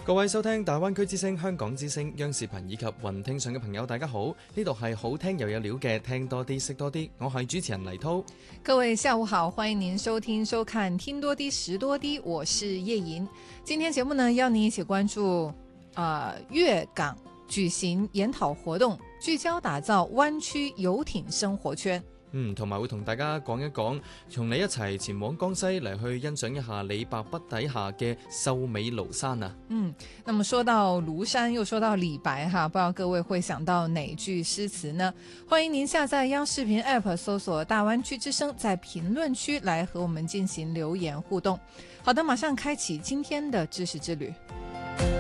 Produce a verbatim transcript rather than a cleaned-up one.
各位收聽大灣區之聲、香港之聲、央視頻以及雲聽上嘅朋友，大家好，呢度係好聽又有料嘅聽多啲識多啲，我係主持人黎濤。 各位下午好，歡迎您收聽收看聽多啲識多啲，我是葉瑩。今天節目呢，邀您一起關注呃粵港舉行研討活動，聚焦打造灣區遊艇生活圈。 嗯，同埋會同大家講一講，從你一齊前往江西嚟去欣賞一下李白筆底下嘅秀美廬山啊。 嗯，那麼說到廬山，又說到李白哈，不知道各位會想到哪句詩詞呢？歡迎您下載央視頻 App， 搜索大灣區之聲，在評論區來和我們進行留言互動。好的，馬上開啟今天的知識之旅。